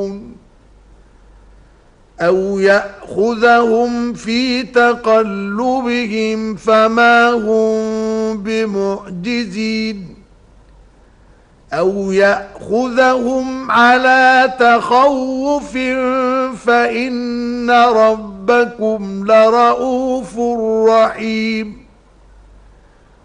أو يأخذهم في تقلبهم فما هم بمعجزين أو يأخذهم على تخوف فإن ربكم لرؤوف رحيم